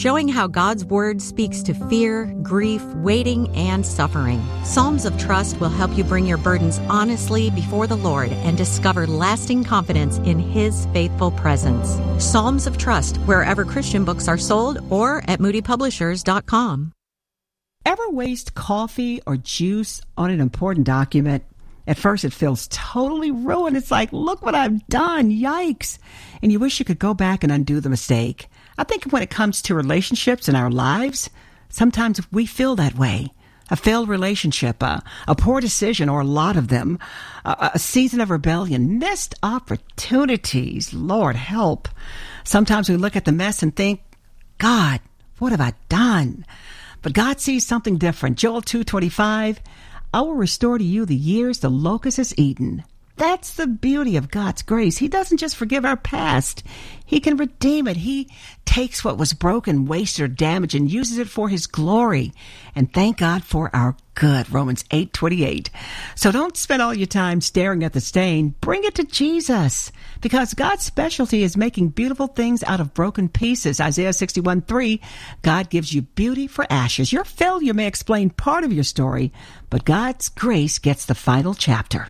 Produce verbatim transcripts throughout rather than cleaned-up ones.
showing how God's Word speaks to fear, grief, waiting, and suffering. Psalms of Trust will help you bring your burdens honestly before the Lord and discover lasting confidence in His faithful presence. Psalms of Trust, wherever Christian books are sold or at moody publishers dot com. Ever waste coffee or juice on an important document? At first, it feels totally ruined. It's like, look what I've done. Yikes. And you wish you could go back and undo the mistake. I think when it comes to relationships in our lives, sometimes we feel that way. A failed relationship, a, a poor decision, or a lot of them, a, a season of rebellion, missed opportunities. Lord, help. Sometimes we look at the mess and think, God, what have I done? But God sees something different. Joel two twenty-five, I will restore to you the years the locust has eaten. That's the beauty of God's grace. He doesn't just forgive our past. He can redeem it. He takes what was broken, wasted, or damaged and uses it for His glory. And thank God for our good. Romans eight twenty-eight. So don't spend all your time staring at the stain. Bring it to Jesus. Because God's specialty is making beautiful things out of broken pieces. Isaiah sixty-one three, God gives you beauty for ashes. Your failure may explain part of your story, but God's grace gets the final chapter.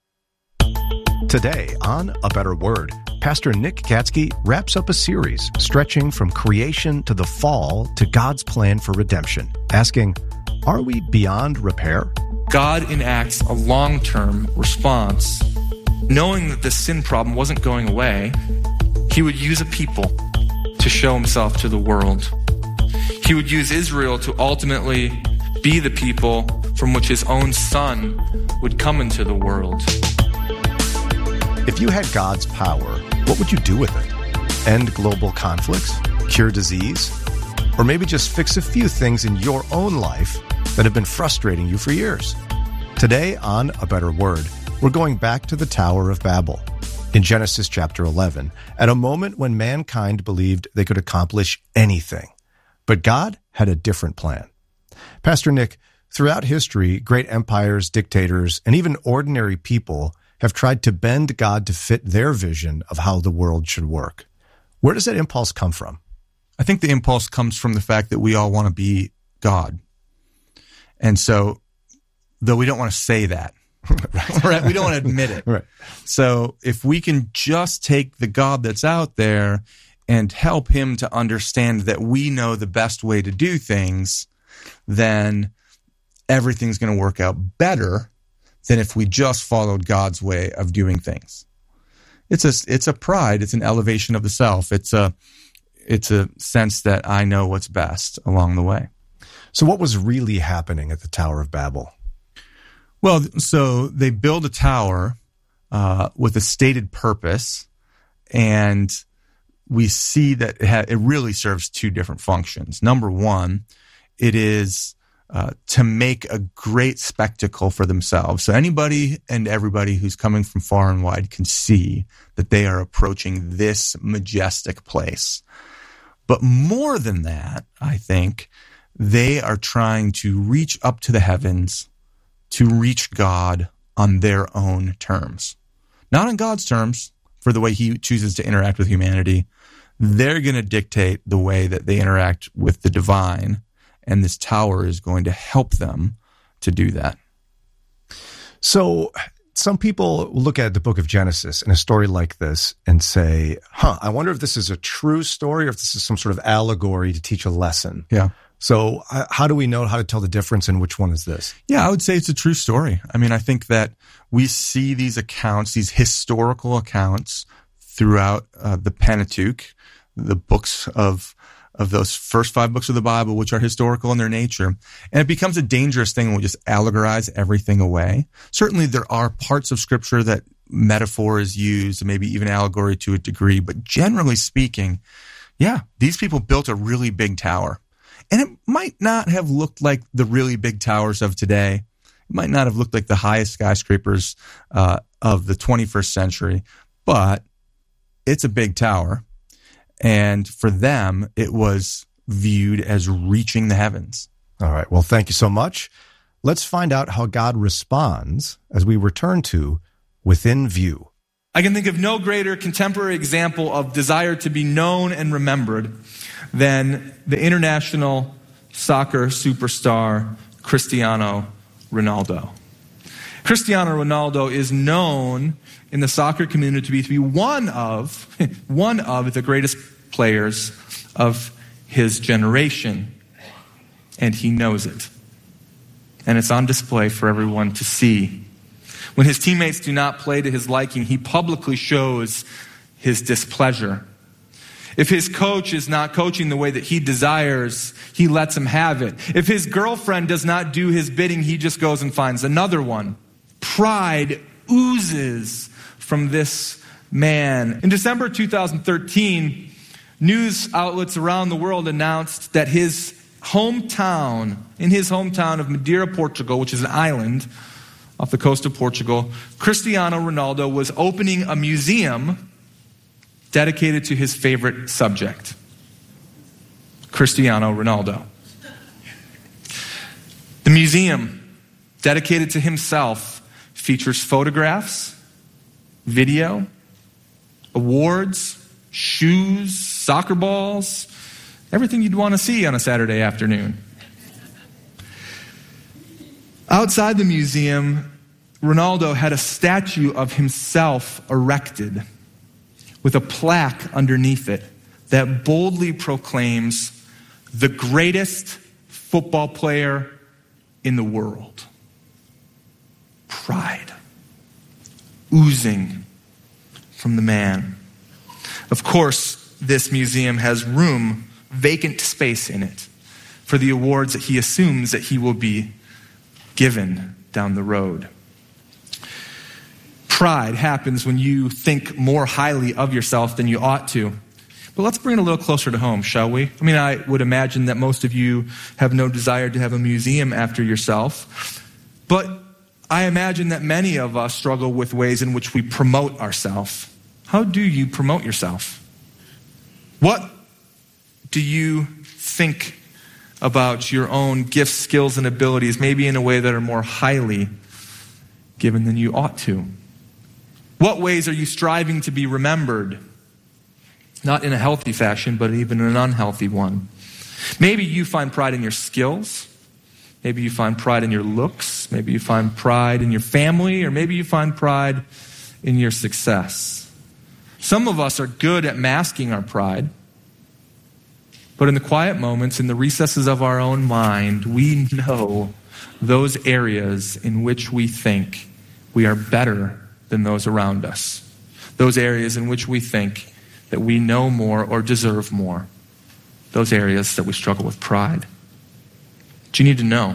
Today on A Better Word, Pastor Nick Gatsky wraps up a series stretching from creation to the fall to God's plan for redemption, asking, are we beyond repair? God enacts a long-term response. Knowing that the sin problem wasn't going away, He would use a people to show Himself to the world. He would use Israel to ultimately be the people from which His own Son would come into the world. If you had God's power, what would you do with it? End global conflicts? Cure disease? Or maybe just fix a few things in your own life that have been frustrating you for years? Today on A Better Word, we're going back to the Tower of Babel. In Genesis chapter eleven, at a moment when mankind believed they could accomplish anything. But God had a different plan. Pastor Nick, throughout history, great empires, dictators, and even ordinary people have tried to bend God to fit their vision of how the world should work. Where does that impulse come from? I think the impulse comes from the fact that we all want to be God. And so, though we don't want to say that, right? right? We don't want to admit it. Right. So if we can just take the God that's out there and help Him to understand that we know the best way to do things, then everything's going to work out better than if we just followed God's way of doing things. It's a, it's a pride. It's an elevation of the self. It's a, it's a sense that I know what's best along the way. So what was really happening at the Tower of Babel? Well, so they build a tower uh, with a stated purpose, and we see that it, ha- it really serves two different functions. Number one, it is Uh, to make a great spectacle for themselves. So anybody and everybody who's coming from far and wide can see that they are approaching this majestic place. But more than that, I think, they are trying to reach up to the heavens to reach God on their own terms. Not on God's terms, for the way He chooses to interact with humanity. They're going to dictate the way that they interact with the divine. And this tower is going to help them to do that. So some people look at the book of Genesis and a story like this and say, huh, I wonder if this is a true story or if this is some sort of allegory to teach a lesson. Yeah. So uh, how do we know how to tell the difference and which one is this? Yeah, I would say it's a true story. I mean, I think that we see these accounts, these historical accounts throughout uh, the Pentateuch, the books of of those first five books of the Bible, which are historical in their nature. And it becomes a dangerous thing when we just allegorize everything away. Certainly there are parts of Scripture that metaphor is used, maybe even allegory to a degree. But generally speaking, yeah, these people built a really big tower. And it might not have looked like the really big towers of today. It might not have looked like the highest skyscrapers uh, of the twenty-first century. But it's a big tower. And for them, it was viewed as reaching the heavens. All right. Well, thank you so much. Let's find out how God responds as we return to Within View. I can think of no greater contemporary example of desire to be known and remembered than the international soccer superstar Cristiano Ronaldo. Cristiano Ronaldo is known in the soccer community to be, to be one of, one of the greatest players of his generation. And he knows it. And it's on display for everyone to see. When his teammates do not play to his liking, he publicly shows his displeasure. If his coach is not coaching the way that he desires, he lets him have it. If his girlfriend does not do his bidding, he just goes and finds another one. Pride oozes from this man. In December two thousand thirteen, news outlets around the world announced that his hometown, in his hometown of Madeira, Portugal, which is an island off the coast of Portugal, Cristiano Ronaldo was opening a museum dedicated to his favorite subject, Cristiano Ronaldo. The museum, dedicated to himself, features photographs, video, awards, shoes, soccer balls, everything you'd want to see on a Saturday afternoon. Outside the museum, Ronaldo had a statue of himself erected with a plaque underneath it that boldly proclaims the greatest football player in the world. Pride oozing from the man. Of course, this museum has room, vacant space in it for the awards that he assumes that he will be given down the road. Pride happens when you think more highly of yourself than you ought to. But let's bring it a little closer to home, shall we? I mean, I would imagine that most of you have no desire to have a museum after yourself. But I imagine that many of us struggle with ways in which we promote ourselves. How do you promote yourself? What do you think about your own gifts, skills, and abilities, maybe in a way that are more highly given than you ought to? What ways are you striving to be remembered? Not in a healthy fashion, but even in an unhealthy one. Maybe you find pride in your skills. Maybe you find pride in your looks. Maybe you find pride in your family, or maybe you find pride in your success. Some of us are good at masking our pride. But in the quiet moments, in the recesses of our own mind, we know those areas in which we think we are better than those around us. Those areas in which we think that we know more or deserve more. Those areas that we struggle with pride. But you need to know.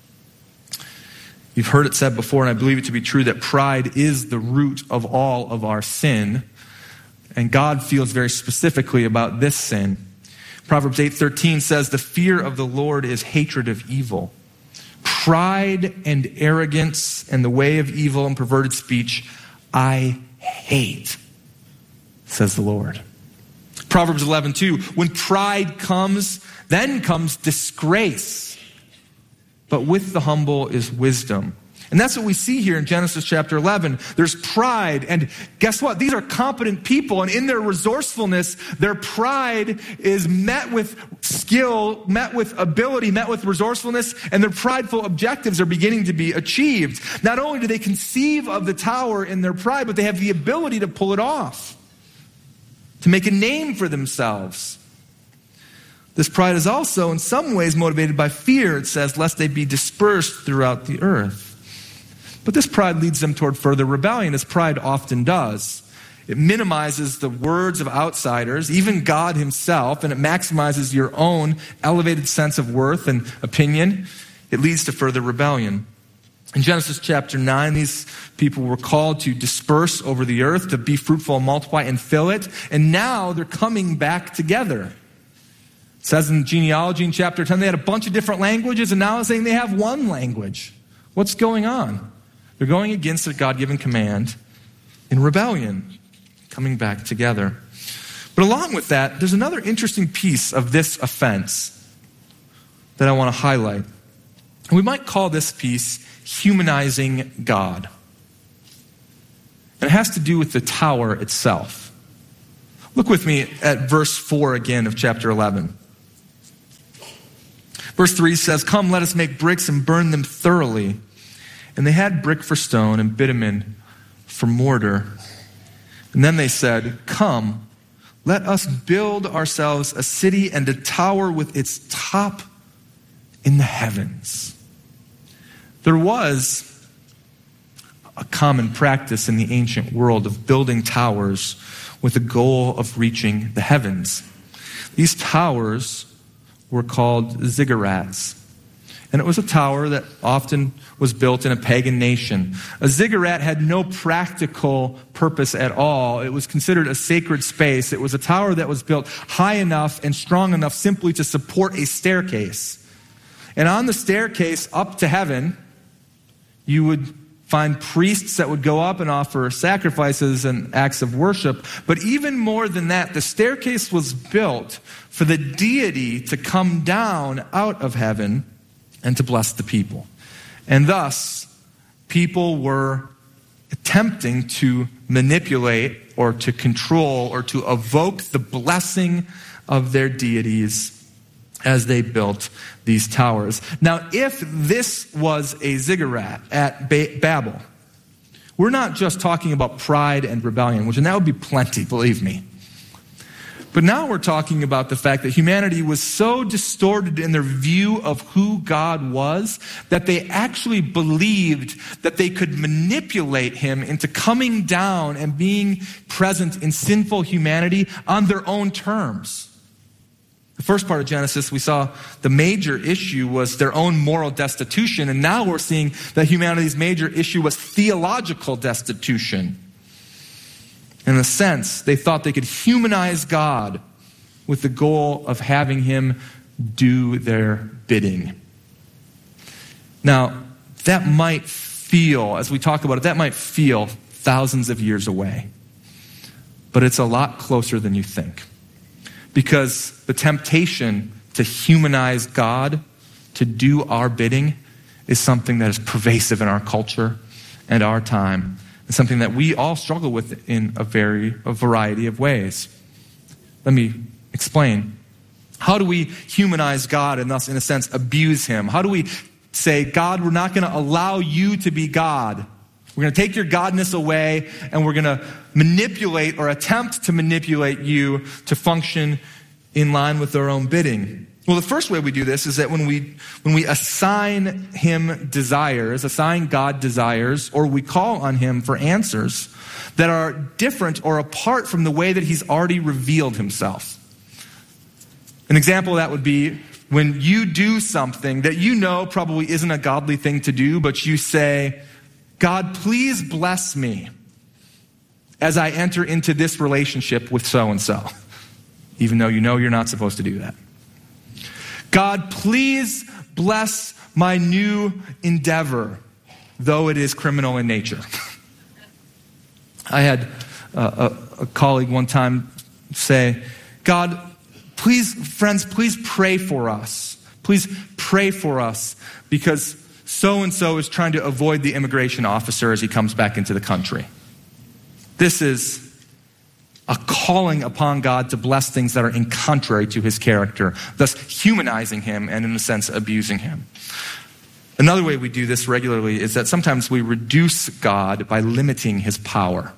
You've heard it said before, and I believe it to be true, that pride is the root of all of our sin. And God feels very specifically about this sin. Proverbs eight thirteen says, the fear of the Lord is hatred of evil. Pride and arrogance and the way of evil and perverted speech, I hate, says the Lord. Proverbs eleven two, when pride comes, then comes disgrace. But with the humble is wisdom. And that's what we see here in Genesis chapter eleven. There's pride, and guess what? These are competent people, and in their resourcefulness, their pride is met with skill, met with ability, met with resourcefulness, and their prideful objectives are beginning to be achieved. Not only do they conceive of the tower in their pride, but they have the ability to pull it off, to make a name for themselves. This pride is also in some ways motivated by fear, it says, lest they be dispersed throughout the earth. But this pride leads them toward further rebellion, as pride often does. It minimizes the words of outsiders, even God himself, and it maximizes your own elevated sense of worth and opinion. It leads to further rebellion. In Genesis chapter nine, these people were called to disperse over the earth, to be fruitful and multiply and fill it. And now they're coming back together. It says in genealogy in chapter ten, they had a bunch of different languages, and now it's saying they have one language. What's going on? They're going against a God-given command in rebellion, coming back together. But along with that, there's another interesting piece of this offense that I want to highlight. We might call this piece humanizing God. And it has to do with the tower itself. Look with me at verse four again of chapter eleven. Verse three says, "Come, let us make bricks and burn them thoroughly." And they had brick for stone and bitumen for mortar. And then they said, "Come, let us build ourselves a city and a tower with its top in the heavens." There was a common practice in the ancient world of building towers with the goal of reaching the heavens. These towers were called ziggurats. And it was a tower that often was built in a pagan nation. A ziggurat had no practical purpose at all. It was considered a sacred space. It was a tower that was built high enough and strong enough simply to support a staircase. And on the staircase up to heaven, you would find priests that would go up and offer sacrifices and acts of worship. But even more than that, the staircase was built for the deity to come down out of heaven and to bless the people. And thus, people were attempting to manipulate or to control or to evoke the blessing of their deities as they built these towers. Now, if this was a ziggurat at ba- Babel, we're not just talking about pride and rebellion, which and that would be plenty, believe me. But now we're talking about the fact that humanity was so distorted in their view of who God was that they actually believed that they could manipulate him into coming down and being present in sinful humanity on their own terms. The first part of Genesis, we saw the major issue was their own moral destitution, and now we're seeing that humanity's major issue was theological destitution. In a sense, they thought they could humanize God with the goal of having him do their bidding. Now, that might feel, as we talk about it, that might feel thousands of years away. But it's a lot closer than you think. Because the temptation to humanize God, to do our bidding, is something that is pervasive in our culture and our time. It's something that we all struggle with in a very a variety of ways. Let me explain. How do we humanize God and thus, in a sense, abuse him? How do we say, God, we're not going to allow you to be God. We're going to take your godness away, and we're going to manipulate or attempt to manipulate you to function in line with our own bidding. Well, the first way we do this is that when we when we assign him desires, assign God desires, or we call on him for answers that are different or apart from the way that he's already revealed himself. An example of that would be when you do something that you know probably isn't a godly thing to do, but you say, God, please bless me as I enter into this relationship with so-and-so, even though you know you're not supposed to do that. God, please bless my new endeavor, though it is criminal in nature. I had a, a, a colleague one time say, God, please, friends, please pray for us. Please pray for us because so-and-so is trying to avoid the immigration officer as he comes back into the country. This is a calling upon God to bless things that are in contrary to his character, thus humanizing him and, in a sense, abusing him. Another way we do this regularly is that sometimes we reduce God by limiting his power.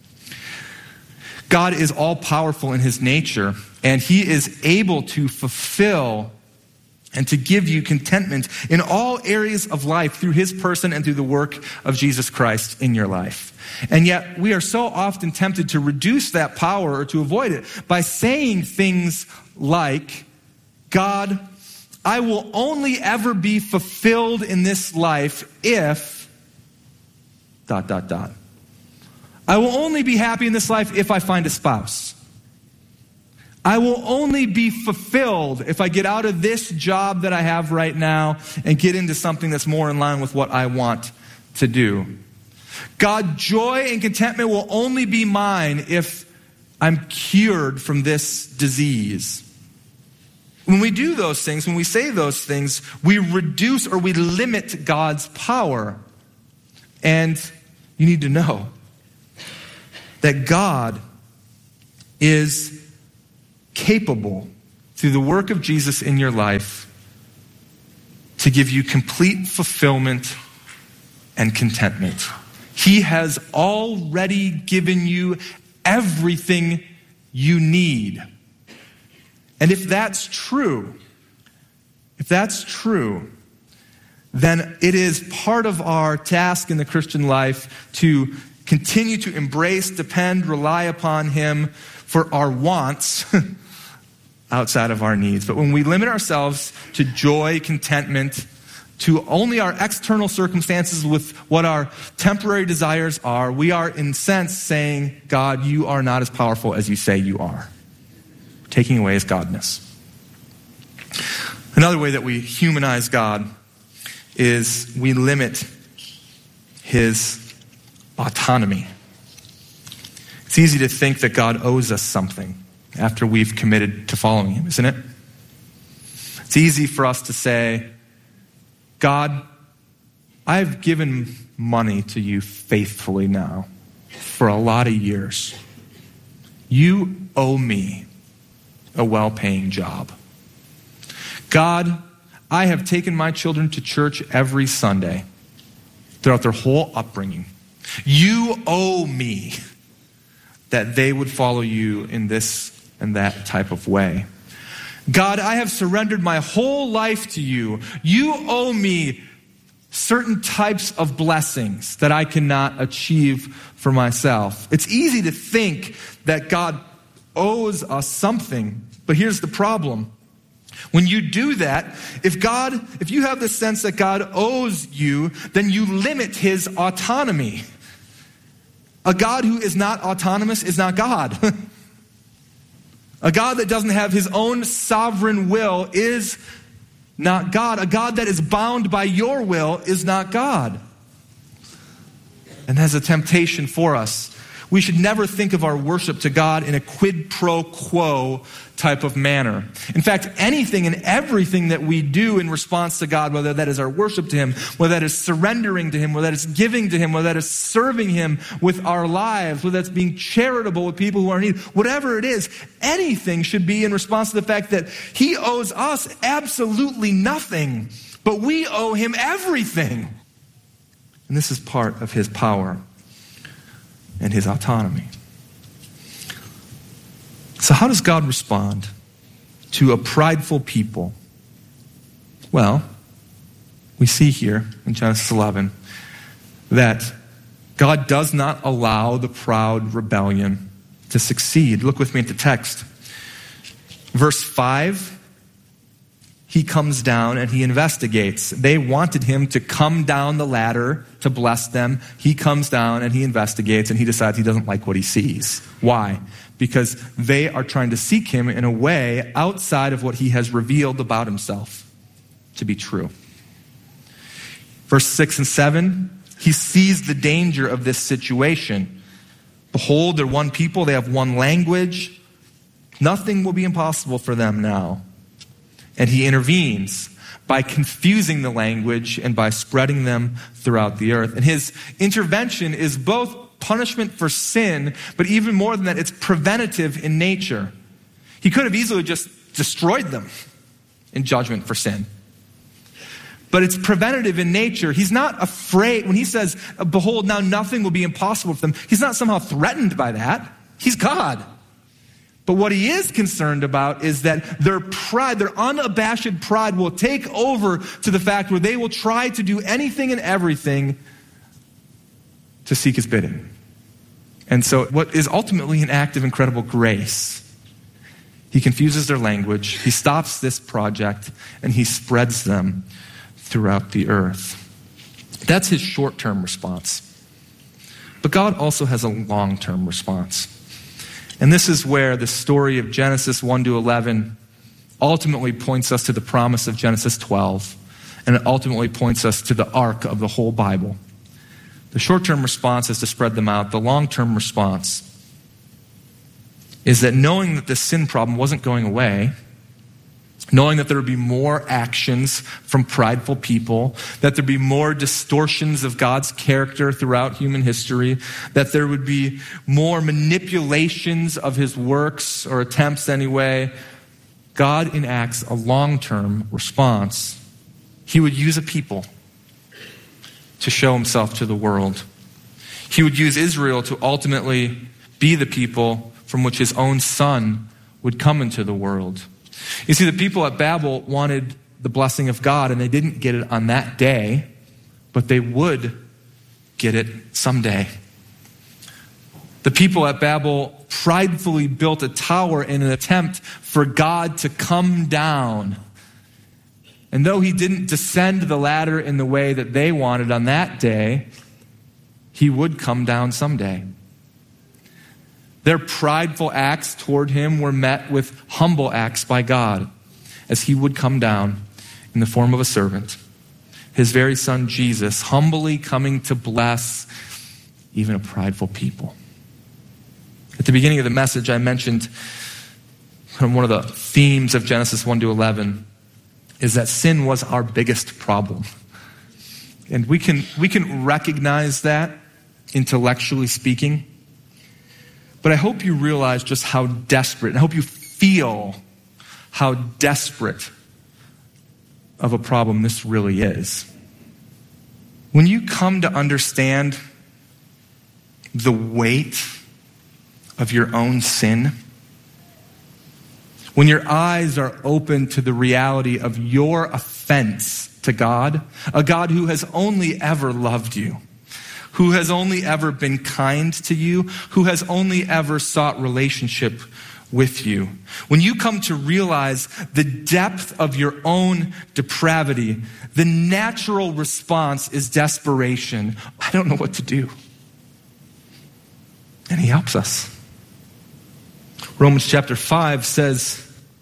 God is all-powerful in his nature, and he is able to fulfill and to give you contentment in all areas of life through his person and through the work of Jesus Christ in your life. And yet we are so often tempted to reduce that power or to avoid it by saying things like, God, I will only ever be fulfilled in this life if, dot, dot, dot. I will only be happy in this life if I find a spouse. I will only be fulfilled if I get out of this job that I have right now and get into something that's more in line with what I want to do. God, joy and contentment will only be mine if I'm cured from this disease. When we do those things, when we say those things, we reduce or we limit God's power. And you need to know that God is capable, through the work of Jesus in your life, to give you complete fulfillment and contentment. He has already given you everything you need. And if that's true, if that's true, then it is part of our task in the Christian life to continue to embrace, depend, rely upon Him for our wants outside of our needs. But when we limit ourselves to joy, contentment, to only our external circumstances with what our temporary desires are, we are in sense saying, God, you are not as powerful as you say you are. Taking away His godness. Another way that we humanize God is we limit His autonomy. It's easy to think that God owes us something after we've committed to following Him, isn't it? It's easy for us to say, God, I've given money to you faithfully now for a lot of years. You owe me a well-paying job. God, I have taken my children to church every Sunday throughout their whole upbringing. You owe me that they would follow you in this and that type of way. God, I have surrendered my whole life to you. You owe me certain types of blessings that I cannot achieve for myself. It's easy to think that God owes us something, but here's the problem. When you do that, if God, if you have the sense that God owes you, then you limit His autonomy. A God who is not autonomous is not God. A God that doesn't have His own sovereign will is not God. A God that is bound by your will is not God. And has a temptation for us. We should never think of our worship to God in a quid pro quo type of manner. In fact, anything and everything that we do in response to God, whether that is our worship to Him, whether that is surrendering to Him, whether that is giving to Him, whether that is serving Him with our lives, whether that's being charitable with people who are in need, whatever it is, anything should be in response to the fact that He owes us absolutely nothing, but we owe Him everything. And this is part of His power and His autonomy. So how does God respond to a prideful people? Well, we see here in Genesis eleven that God does not allow the proud rebellion to succeed. Look with me at the text. Verse five, He comes down and He investigates. They wanted Him to come down the ladder to bless them. He comes down and He investigates, and He decides He doesn't like what He sees. Why? Because they are trying to seek Him in a way outside of what He has revealed about Himself to be true. Verse six and seven, He sees the danger of this situation. Behold, they're one people, they have one language. Nothing will be impossible for them now. And He intervenes by confusing the language and by spreading them throughout the earth. And His intervention is both punishment for sin, but even more than that, it's preventative in nature. He could have easily just destroyed them in judgment for sin. But it's preventative in nature. He's not afraid. When He says, behold, now nothing will be impossible for them, He's not somehow threatened by that. He's God. But what He is concerned about is that their pride, their unabashed pride, will take over to the fact where they will try to do anything and everything to seek His bidding. And so what is ultimately an act of incredible grace, He confuses their language, He stops this project, and He spreads them throughout the earth. That's His short-term response. But God also has a long-term response. And this is where the story of Genesis one to eleven ultimately points us to the promise of Genesis twelve, and it ultimately points us to the arc of the whole Bible. The short-term response is to spread them out. The long-term response is that knowing that the sin problem wasn't going away, knowing that there would be more actions from prideful people, that there'd be more distortions of God's character throughout human history, that there would be more manipulations of his works, or attempts anyway, God enacts a long-term response. He would use a people to show himself to the world. He would use Israel to ultimately be the people from which his own son would come into the world. You see, the people at Babel wanted the blessing of God, and they didn't get it on that day, but they would get it someday. The people at Babel pridefully built a tower in an attempt for God to come down. And though he didn't descend the ladder in the way that they wanted on that day, he would come down someday. Their prideful acts toward him were met with humble acts by God, as he would come down in the form of a servant, his very son Jesus, humbly coming to bless even a prideful people. At the beginning of the message, I mentioned one of the themes of Genesis one to eleven is that sin was our biggest problem. And we can, we can recognize that intellectually speaking. But I hope you realize just how desperate, and I hope you feel how desperate of a problem this really is. When you come to understand the weight of your own sin, when your eyes are open to the reality of your offense to God, a God who has only ever loved you, who has only ever been kind to you, who has only ever sought relationship with you. When you come to realize the depth of your own depravity, the natural response is desperation. I don't know what to do. And he helps us. Romans chapter five says,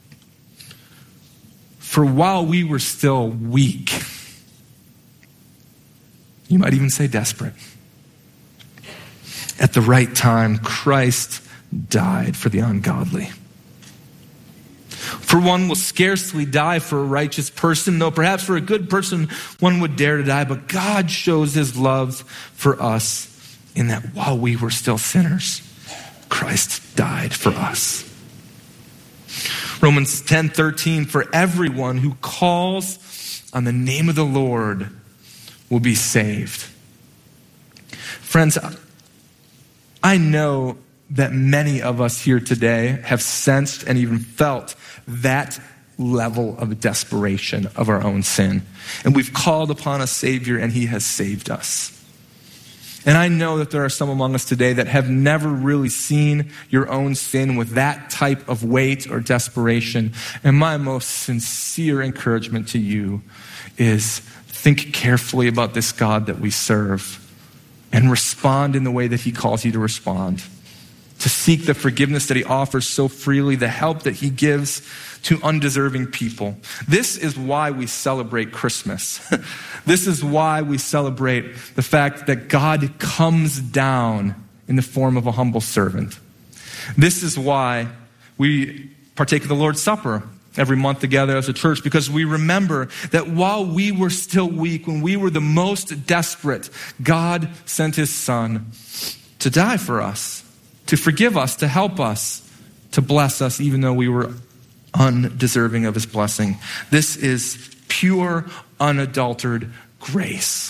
"For while we were still weak," you might even say desperate, "at the right time, Christ died for the ungodly. For one will scarcely die for a righteous person, though perhaps for a good person one would dare to die. But God shows his love for us in that while we were still sinners, Christ died for us." Romans ten thirteen, "For everyone who calls on the name of the Lord will be saved." Friends, I know that many of us here today have sensed and even felt that level of desperation of our own sin. And we've called upon a Savior, and he has saved us. And I know that there are some among us today that have never really seen your own sin with that type of weight or desperation. And my most sincere encouragement to you is think carefully about this God that we serve and respond in the way that he calls you to respond. To seek the forgiveness that he offers so freely, the help that he gives to undeserving people. This is why we celebrate Christmas. This is why we celebrate the fact that God comes down in the form of a humble servant. This is why we partake of the Lord's Supper every month together as a church, because we remember that while we were still weak, when we were the most desperate, God sent his son to die for us, to forgive us, to help us, to bless us, even though we were undeserving of his blessing. This is pure, unadulterated grace.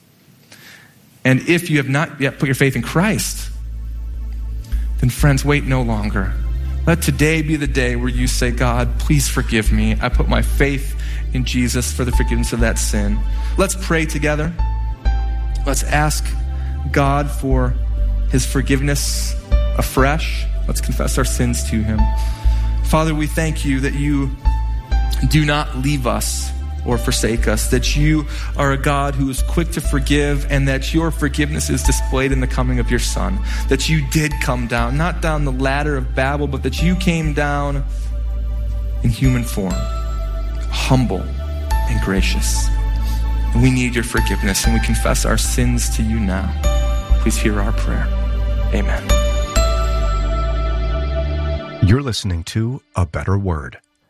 And if you have not yet put your faith in Christ, then friends, wait no longer. Let today be the day where you say, "God, please forgive me. I put my faith in Jesus for the forgiveness of that sin." Let's pray together. Let's ask God for his forgiveness afresh. Let's confess our sins to him. Father, we thank you that you do not leave us or forsake us, that you are a God who is quick to forgive, and that your forgiveness is displayed in the coming of your Son, that you did come down, not down the ladder of Babel, but that you came down in human form, humble and gracious. And we need your forgiveness, and we confess our sins to you now. Please hear our prayer. Amen. You're listening to A Better Word.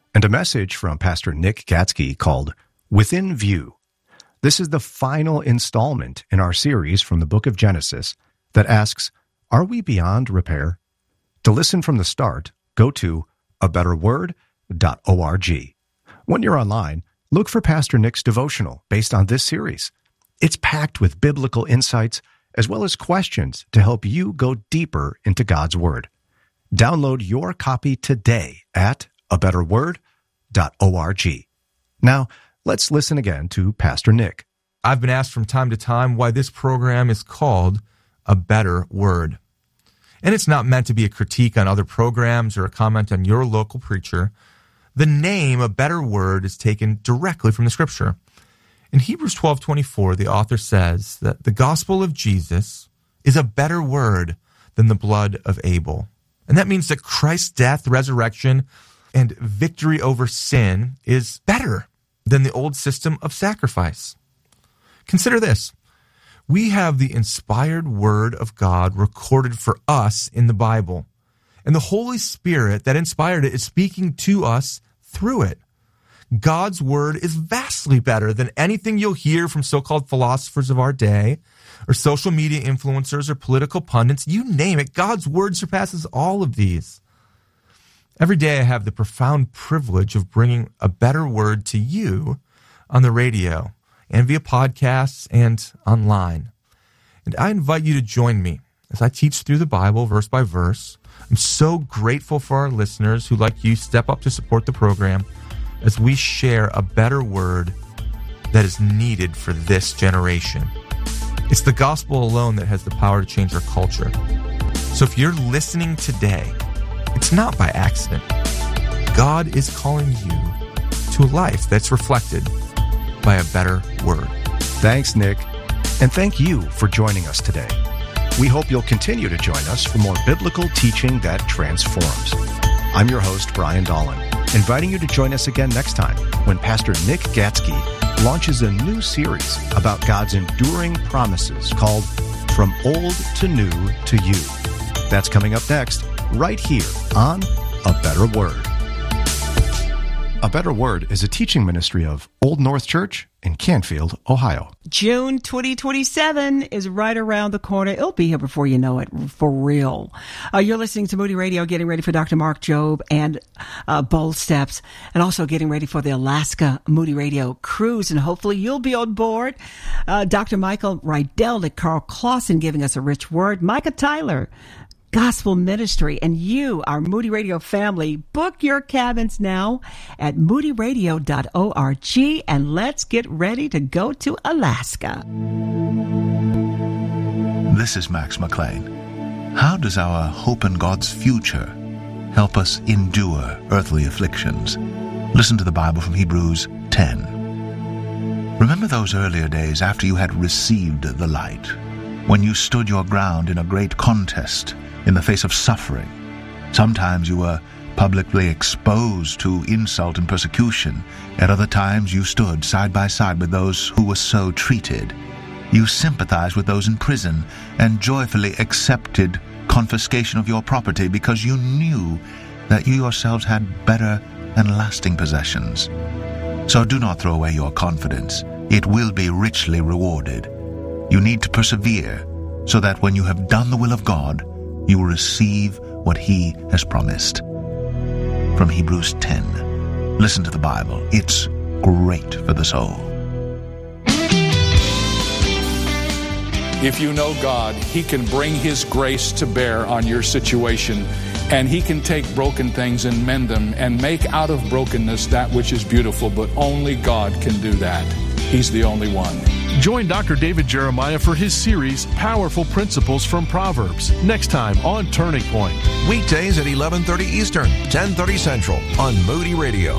and a message from Pastor Nick Gatzke called Within View. This is the final installment in our series from the book of Genesis that asks, are we beyond repair? To listen from the start, go to a better word dot org. When you're online, look for Pastor Nick's devotional based on this series. It's packed with biblical insights as well as questions to help you go deeper into God's Word. Download your copy today at a better word dot org. Now, let's listen again to Pastor Nick. I've been asked from time to time why this program is called A Better Word. And it's not meant to be a critique on other programs or a comment on your local preacher. The name A Better Word is taken directly from the Scripture. In Hebrews twelve twenty-four, the author says that the gospel of Jesus is a better word than the blood of Abel. And that means that Christ's death, resurrection, and victory over sin is better than the old system of sacrifice. Consider this. We have the inspired word of God recorded for us in the Bible. And the Holy Spirit that inspired it is speaking to us through it. God's word is vastly better than anything you'll hear from so-called philosophers of our day, or social media influencers, or political pundits. You name it, God's word surpasses all of these. Every day I have the profound privilege of bringing a better word to you on the radio and via podcasts and online. And I invite you to join me as I teach through the Bible verse by verse. I'm so grateful for our listeners who, like you, step up to support the program as we share a better word that is needed for this generation. It's the gospel alone that has the power to change our culture. So if you're listening today, it's not by accident. God is calling you to a life that's reflected by a better word. Thanks, Nick. And thank you for joining us today. We hope you'll continue to join us for more biblical teaching that transforms. I'm your host, Brian Dolan, inviting you to join us again next time when Pastor Nick Gatzke launches a new series about God's enduring promises called From Old to New to You. That's coming up next, right here on A Better Word. A Better Word is a teaching ministry of Old North Church in Canfield, Ohio. June twenty twenty-seven is right around the corner. It'll be here before you know it, for real. Uh, you're listening to Moody Radio, getting ready for Doctor Mark Jobe and uh, Bold Steps, and also getting ready for the Alaska Moody Radio cruise, and hopefully you'll be on board. Uh, Doctor Michael Rydell and Carl Clausen giving us a rich word. Micah Tyler, Gospel Ministry, and you, our Moody Radio family, book your cabins now at moody radio dot org, and let's get ready to go to Alaska. This is Max McLean. How does our hope in God's future help us endure earthly afflictions? Listen to the Bible from Hebrews ten. Remember those earlier days after you had received the light, when you stood your ground in a great contest in the face of suffering. Sometimes you were publicly exposed to insult and persecution. At other times you stood side by side with those who were so treated. You sympathized with those in prison and joyfully accepted confiscation of your property because you knew that you yourselves had better and lasting possessions. So do not throw away your confidence. It will be richly rewarded. You need to persevere so that when you have done the will of God, you will receive what He has promised. From Hebrews ten. Listen to the Bible. It's great for the soul. If you know God, He can bring His grace to bear on your situation, and He can take broken things and mend them and make out of brokenness that which is beautiful, but only God can do that. He's the only one. Join Doctor David Jeremiah for his series, Powerful Principles from Proverbs, next time on Turning Point. Weekdays at eleven thirty Eastern, ten thirty Central on Moody Radio.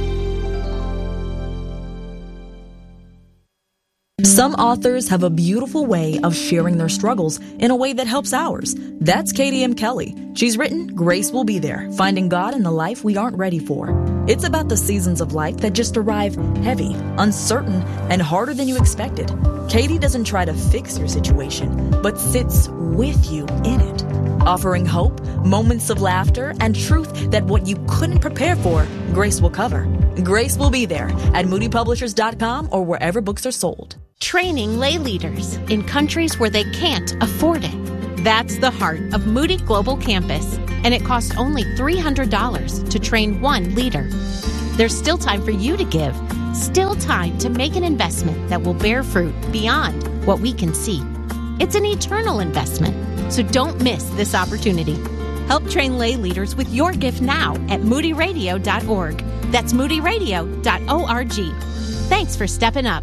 Some authors have a beautiful way of sharing their struggles in a way that helps ours. That's Katie M. Kelly. She's written Grace Will Be There, Finding God in the Life We Aren't Ready For. It's about the seasons of life that just arrive heavy, uncertain, and harder than you expected. Katie doesn't try to fix your situation, but sits with you in it, offering hope, moments of laughter, and truth that what you couldn't prepare for, Grace will cover. Grace will be there at moody publishers dot com or wherever books are sold. Training lay leaders in countries where they can't afford it. That's the heart of Moody Global Campus, and it costs only three hundred dollars to train one leader. There's still time for you to give, still time to make an investment that will bear fruit beyond what we can see. It's an eternal investment, so don't miss this opportunity. Help train lay leaders with your gift now at moody radio dot org. That's moody radio dot org. Thanks for stepping up.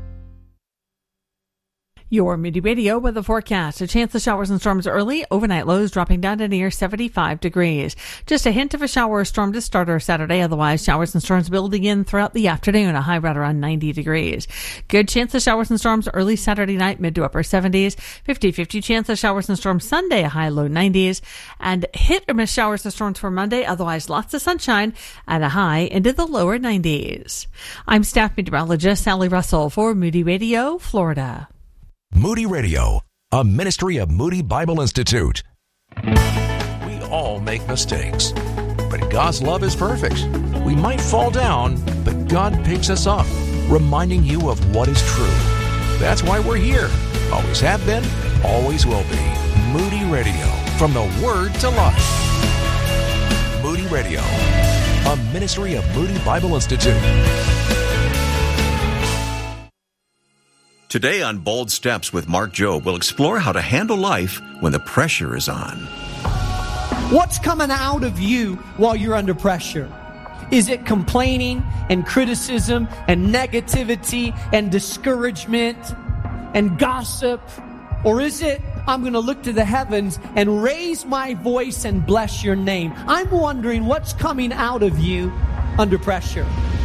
Your Moody Radio weather forecast. A chance of showers and storms early. Overnight lows dropping down to near seventy-five degrees. Just a hint of a shower or storm to start our Saturday. Otherwise, showers and storms building in throughout the afternoon. A high right around ninety degrees. Good chance of showers and storms early Saturday night, mid to upper seventies. fifty-fifty chance of showers and storms Sunday, a high low nineties. And hit or miss showers and storms for Monday. Otherwise, lots of sunshine and a high into the lower nineties. I'm staff meteorologist Sally Russell for Moody Radio, Florida. Moody Radio, a ministry of Moody Bible Institute. We all make mistakes, but God's love is perfect. We might fall down, but God picks us up, reminding you of what is true. That's why we're here. Always have been, always will be. Moody Radio, from the Word to life. Moody Radio, a ministry of Moody Bible Institute. Today on Bold Steps with Mark Jobe, we'll explore how to handle life when the pressure is on. What's coming out of you while you're under pressure? Is it complaining and criticism and negativity and discouragement and gossip? Or is it, I'm going to look to the heavens and raise my voice and bless your name? I'm wondering what's coming out of you under pressure.